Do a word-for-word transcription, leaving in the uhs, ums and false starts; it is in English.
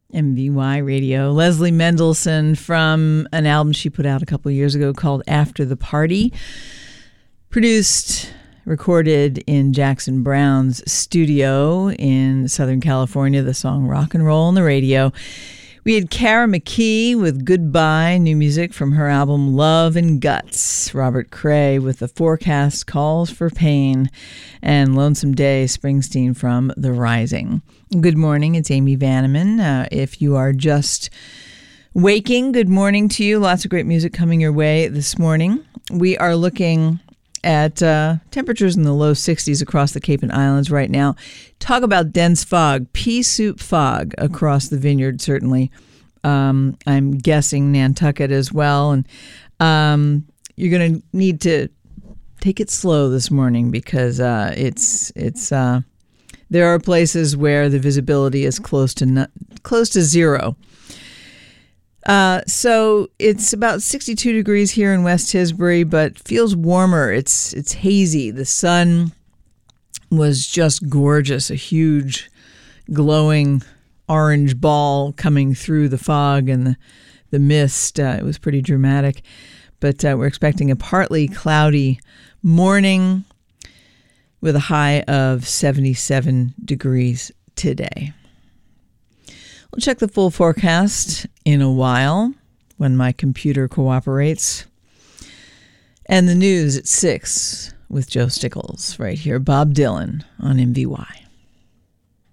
M V Y Radio. Leslie Mendelson from an album she put out a couple of years ago called After the Party. Produced, recorded in Jackson Browne's studio in Southern California, the song Rock and Roll on the Radio. We had Kara McKee with Goodbye, new music from her album Love and Guts. Robert Cray with The Forecast Calls for Pain. And Lonesome Day, Springsteen from The Rising. Good morning, it's Amy Vanneman. Uh, if you are just waking, good morning to you. Lots of great music coming your way this morning. We are looking at uh, temperatures in the low sixties across the Cape and Islands right now. Talk about dense fog, pea soup fog across the vineyard, certainly. Um, I'm guessing Nantucket as well. And um, you're going to need to take it slow this morning because uh, it's it's uh, there are places where the visibility is close to not, close to zero. Uh, so it's about sixty-two degrees here in West Tisbury, but feels warmer. It's it's hazy. The sun was just gorgeous, a huge glowing orange ball coming through the fog and the, the mist. Uh, it was pretty dramatic, but uh, we're expecting a partly cloudy morning with a high of seventy-seven degrees today. We'll check the full forecast in a while when my computer cooperates. And the news at six with Joe Stickles right here. Bob Dylan on M V Y.